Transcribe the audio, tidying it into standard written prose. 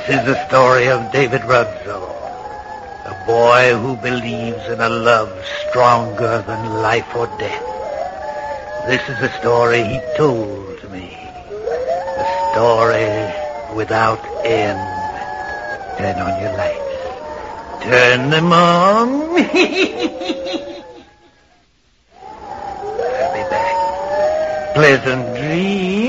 is the story of David Ruggiero, a boy who believes in a love stronger than life or death. This is the story he told me, a story without end. Turn on your lights. Turn them on. I'll be back. Pleasant dreams.